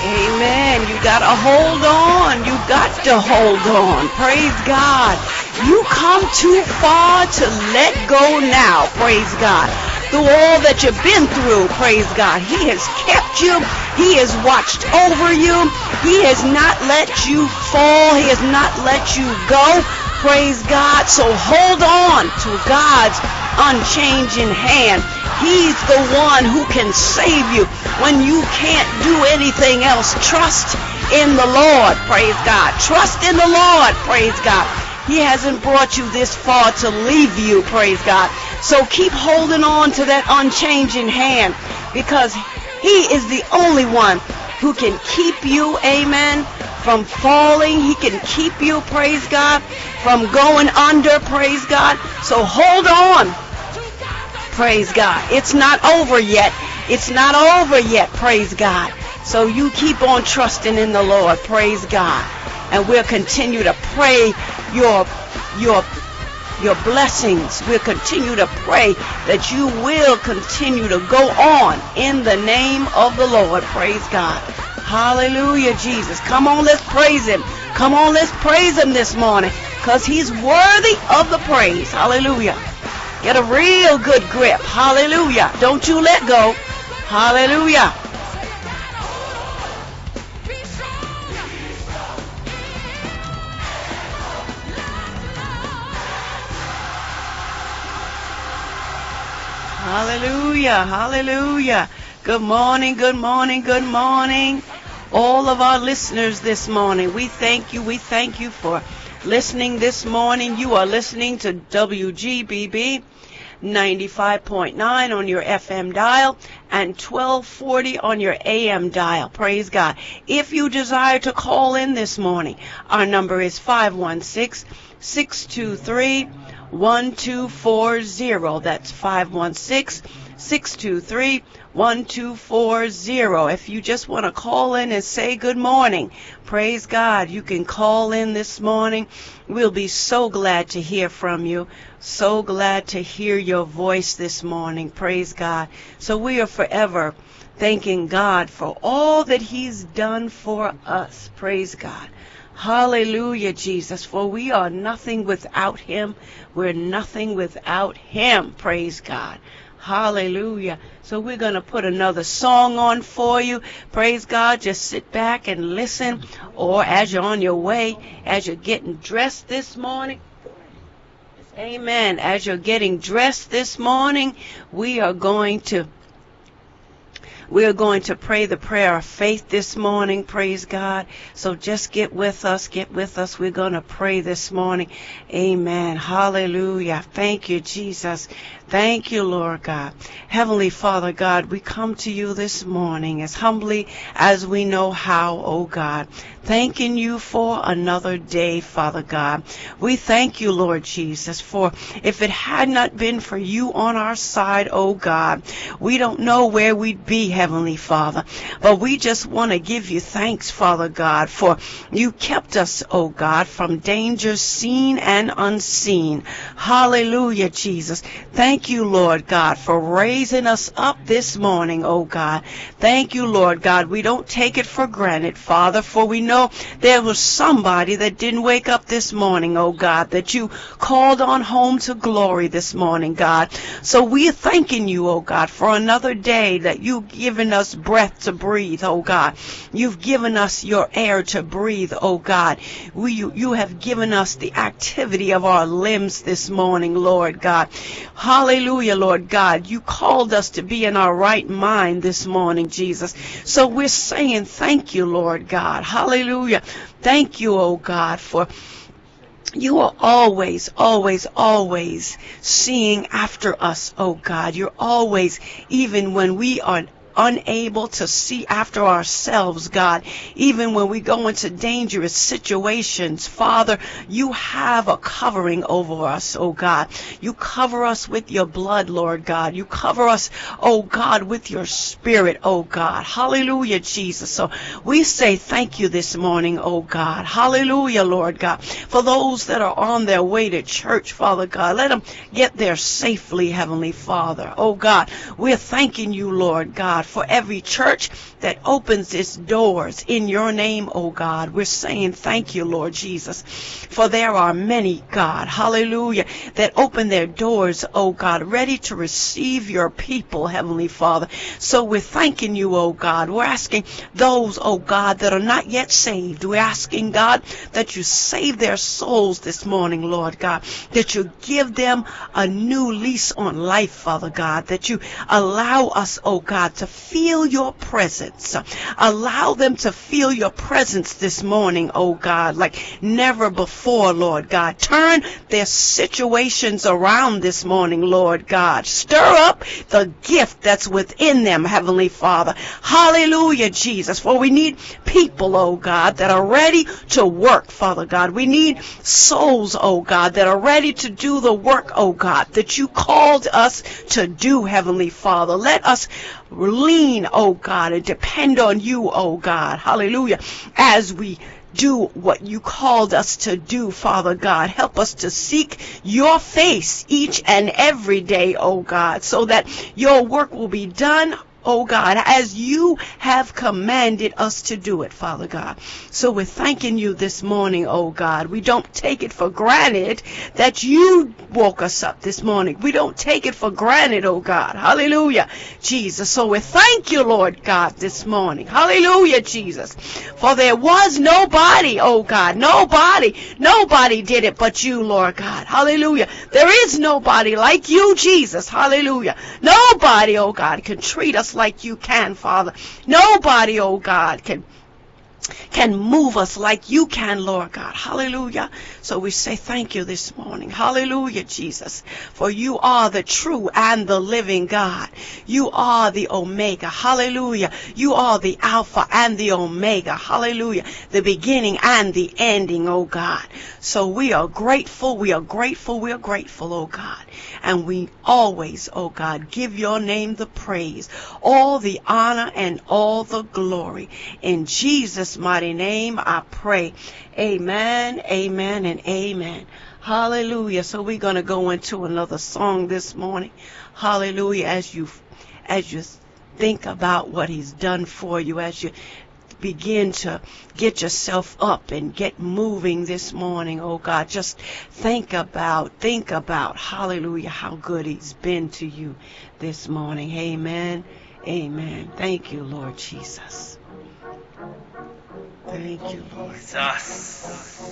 Amen. You got to hold on. You got to hold on. Praise God. You come too far to let go now. Praise God. Through all that you've been through, praise God. He has kept you. He has watched over you. He has not let you fall. He has not let you go. Praise God. So hold on to God's unchanging hand. He's the one who can save you when you can't do anything else. Trust in the Lord. Praise God. Trust in the Lord. Praise God. He hasn't brought you this far to leave you. Praise God. So keep holding on to that unchanging hand, because He is the only one who can keep you, amen, from falling. He can keep you, praise God, from going under, praise God. So hold on, praise God. It's not over yet. It's not over yet, praise God. So you keep on trusting in the Lord, praise God. And we'll continue to pray your blessings. We'll continue to pray that you will continue to go on in the name of the Lord. Praise God. Hallelujah, Jesus. Come on, let's praise Him. Come on, let's praise Him this morning, because He's worthy of the praise. Hallelujah. Get a real good grip. Hallelujah. Don't you let go. Hallelujah. Hallelujah, hallelujah. Good morning, good morning, good morning. All of our listeners this morning, we thank you for listening this morning. You are listening to WGBB 95.9 on your FM dial and 1240 on your AM dial. Praise God. If you desire to call in this morning, our number is 516-623-1240. That's 516-623-1240. If you just want to call in and say good morning, praise God, you can call in this morning. We'll be so glad to hear from you. So glad to hear your voice this morning. Praise God. So we are forever thanking God for all that He's done for us. Praise God. Hallelujah, Jesus. For we are nothing without Him. We're nothing without Him. Praise God. Hallelujah. So we're going to put another song on for you. Praise God. Just sit back and listen. Or as you're on your way, as you're getting dressed this morning. Amen. As you're getting dressed this morning, we are going to pray the prayer of faith this morning. Praise God. So just get with us. We're going to pray this morning. Amen. Hallelujah. Thank you, Jesus. Thank you, Lord God. Heavenly Father God, we come to you this morning as humbly as we know how, oh God. Thanking you for another day, Father God. We thank you, Lord Jesus, for if it had not been for you on our side, oh God, we don't know where we'd be, Heavenly Father. But we just want to give you thanks, Father God, for you kept us, oh God, from dangers seen and unseen. Hallelujah, Jesus. Thank you, Lord God, for raising us up this morning, oh God. Thank you, Lord God. We don't take it for granted, Father, for we know there was somebody that didn't wake up this morning, oh God, that you called on home to glory this morning, God. So we're thanking you, oh God, for another day that you've given us breath to breathe, oh God. You've given us your air to breathe, oh God. You have given us the activity of our limbs this morning, Lord God. Hallelujah, Lord God. You called us to be in our right mind this morning, Jesus. So we're saying thank you, Lord God. Hallelujah. Thank you, oh God, for you are always, always, always seeing after us, oh God. You're always, even when we are unable to see after ourselves, God, even when we go into dangerous situations, Father, you have a covering over us, oh God. You cover us with your blood, Lord God. You cover us, oh God, with your spirit, oh God. Hallelujah, Jesus. So we say thank you this morning, oh God. Hallelujah, Lord God. For those that are on their way to church, Father God, let them get there safely, Heavenly Father. Oh God, we're thanking you, Lord God, God, for every church that opens its doors in your name, oh God. We're saying thank you, Lord Jesus, for there are many, God, hallelujah, that open their doors, oh God, ready to receive your people, Heavenly Father. So we're thanking you, oh God. We're asking those, oh God, that are not yet saved. We're asking, God, that you save their souls this morning, Lord God, that you give them a new lease on life, Father God, that you allow us, oh God, to feel your presence. Allow them to feel your presence this morning, oh God, like never before, Lord God. Turn their situations around this morning, Lord God. Stir up the gift that's within them, Heavenly Father. Hallelujah, Jesus. For we need people, oh God, that are ready to work, Father God. We need souls, oh God, that are ready to do the work, oh God, that you called us to do, Heavenly Father. Let us lean, oh God, and depend on you, oh God. Hallelujah. As we do what you called us to do, Father God. Help us to seek your face each and every day, oh God, so that your work will be done, oh God, as you have commanded us to do it, Father God. So we're thanking you this morning, oh God. We don't take it for granted that you woke us up this morning. We don't take it for granted, oh God. Hallelujah, Jesus. So we thank you, Lord God, this morning. Hallelujah, Jesus. For there was nobody, oh God. Nobody did it but you, Lord God. Hallelujah. There is nobody like you, Jesus. Hallelujah. Nobody, oh God, can treat us like you can, Father. Nobody, oh God, can move us like you can, Lord God. Hallelujah. So we say thank you this morning. Hallelujah, Jesus. For you are the true and the living God. You are the Omega. Hallelujah. You are the Alpha and the Omega. Hallelujah. The beginning and the ending, oh God. So we are grateful. We are grateful. We are grateful, oh God. And we always, oh God, give your name the praise, all the honor and all the glory. In Jesus' mighty name I pray. Amen, amen, and amen. Hallelujah. So we're going to go into another song this morning. Hallelujah. As you think about what he's done for you, as you begin to get yourself up and get moving this morning, oh God, just think about, hallelujah, how good he's been to you this morning. Amen, amen. Thank you, Lord Jesus. Thank you, Lord. Jesus.